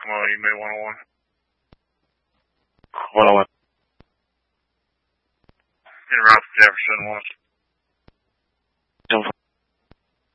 Yakima, you may 101. 101. In route to Jefferson 1.